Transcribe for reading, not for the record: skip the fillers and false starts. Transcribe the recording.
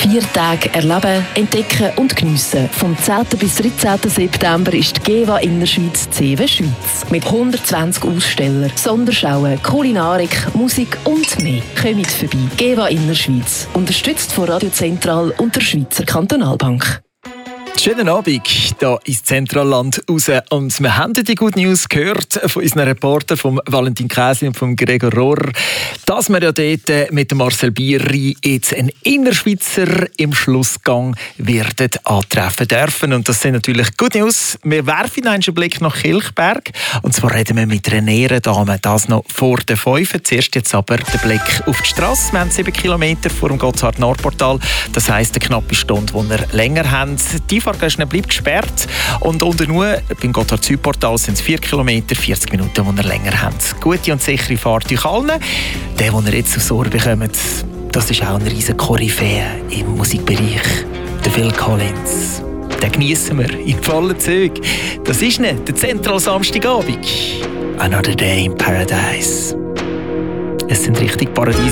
4 Tage erleben, entdecken und geniessen. Vom 10. bis 13. September ist die GEWA Innerschweiz CEWE Schweiz. Mit 120 Ausstellern, Sonderschauen, Kulinarik, Musik und mehr. Kommt vorbei. GEWA Innerschweiz. Unterstützt von Radio Zentral und der Schweizer Kantonalbank. Schönen Abend hier ins Zentralland raus. Und wir haben die Good News gehört von unseren Reportern, von Valentin Käsi und von Gregor Rohrer, dass wir ja dort mit Marcel Bierri jetzt einen Innerschweizer im Schlussgang werden antreffen dürfen. Und das sind natürlich Good News. Wir werfen einen Blick nach Kilchberg. Und zwar reden wir mit einer Ehrendame, das noch vor der 5. Zuerst jetzt aber der Blick auf die Strasse. Wir haben 7 Kilometer vor dem Gotthard-Nordportal. Das heisst, eine knappe Stunde, die wir länger haben. Die Fahrgäste bleibt gesperrt. Und unten nur beim Gotthard-Südportal sind es 4 Kilometer, 40 Minuten, die wir länger haben. Gute und sichere Fahrt durch allen. Der, den ihr jetzt aufs Ohr bekommt, das ist auch ein riesen Koryphäe im Musikbereich. Der Phil Collins. Den geniessen wir in vollen Zügen. Das ist nicht der Zentral Samstagabend. Another Day in Paradise. Es sind richtig Paradies.